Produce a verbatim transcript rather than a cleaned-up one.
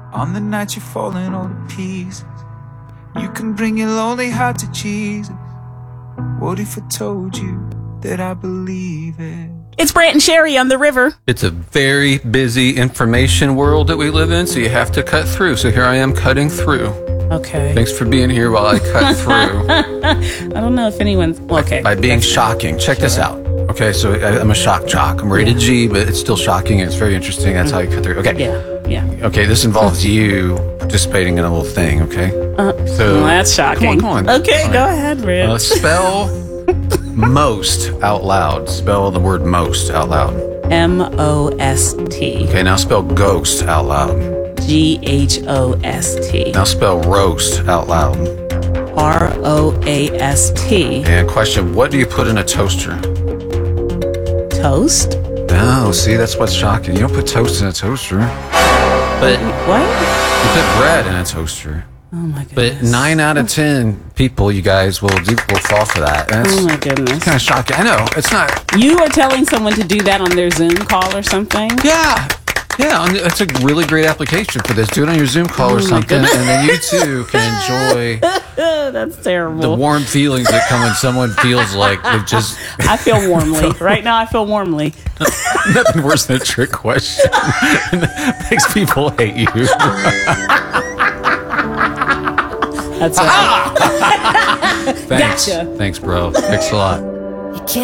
On the night you're falling all to pieces, you can bring your lonely heart to Jesus. What if I told you that I believe it? It's Brant and Sherry on the river. It's a very busy information world that we live in, so you have to cut through. So here I am cutting through. Okay. Thanks for being here while I cut through. I don't know if anyone's... Okay. By being shocking. Check this out. Okay, so I, I'm a shock jock. I'm rated yeah. G, but it's still shocking and it's very interesting. That's mm-hmm. how you cut through. Okay. Yeah, yeah. Okay, this involves you participating in a little thing, okay? Uh, so well, that's shocking. Come on, come on. Okay, right. Go ahead, Rick. Uh, spell most out loud. Spell the word most out loud. M O S T. Okay, now spell ghost out loud. G H O S T. Now spell roast out loud. R O A S T. And question, what do you put in a toaster? Toast? No, see, that's what's shocking. You don't put toast in a toaster. But what? You put bread in a toaster. Oh my goodness. But nine out of ten people, you guys, will do will fall for that. And oh my goodness. Kind of shocking. I know, it's not. You are telling someone to do that on their Zoom call or something? Yeah. Yeah, it's a really great application for this. Do it on your Zoom call oh or something, and then you too can enjoy That's terrible. the warm feelings that come when someone feels like they've just... I feel warmly. Right now, I feel warmly. Nothing worse than a trick question. That makes people hate you. That's right. Thanks. Gotcha. Thanks, bro. Thanks a lot.